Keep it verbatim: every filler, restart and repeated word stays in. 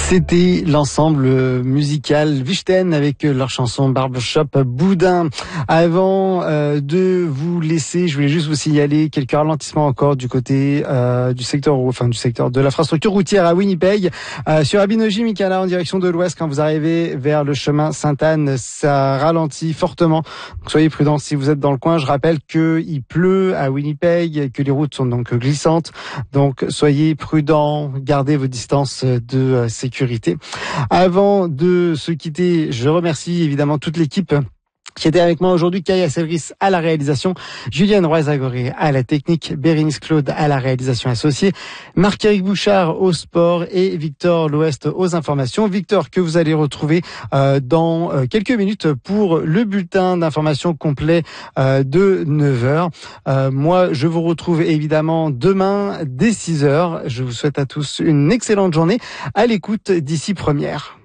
C'était l'ensemble musical Vichten avec leur chanson Barbershop Boudin. Avant euh, de vous laisser, je voulais juste vous signaler quelques ralentissements encore du côté euh, du secteur, enfin du secteur de l'infrastructure routière à Winnipeg. Euh, sur Abinogi Mikala en direction de l'ouest, quand vous arrivez vers le chemin Sainte-Anne, ça ralentit fortement. Donc soyez prudents si vous êtes dans le coin. Je rappelle qu'il pleut à Winnipeg, que les routes sont donc glissantes. Donc soyez prudents, gardez vos distances de sécurité. Avant de se quitter, je remercie évidemment toute l'équipe qui était avec moi aujourd'hui. Kaya Selris à la réalisation, Julienne Roy-Zagoré à la technique, Bérénice Claude à la réalisation associée, Marc-Éric Bouchard au sport et Victor L'Ouest aux informations. Victor que vous allez retrouver euh, dans euh, quelques minutes pour le bulletin d'information complet euh, de neuf heures. Euh, moi, je vous retrouve évidemment demain dès six heures. Je vous souhaite à tous une excellente journée à l'écoute d'ici première.